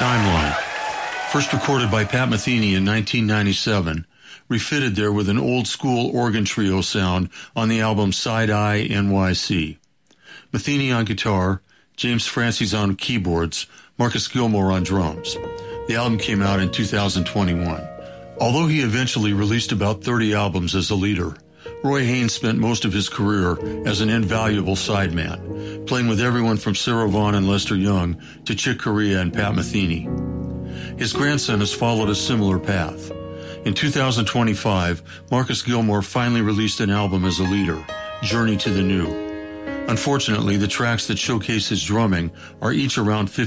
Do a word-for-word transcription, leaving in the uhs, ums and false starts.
Timeline. First recorded by Pat Metheny in nineteen ninety-seven, refitted there with an old-school organ trio sound on the album Side-Eye N Y C. Metheny on guitar, James Francis on keyboards, Marcus Gilmore on drums. The album came out in two thousand twenty-one. Although he eventually released about thirty albums as a leader, Roy Haynes spent most of his career as an invaluable sideman, playing with everyone from Sarah Vaughan and Lester Young to Chick Corea and Pat Metheny. His grandson has followed a similar path. In two thousand twenty-five, Marcus Gilmore finally released an album as a leader, Journey to the New. Unfortunately, the tracks that showcase his drumming are each around fifty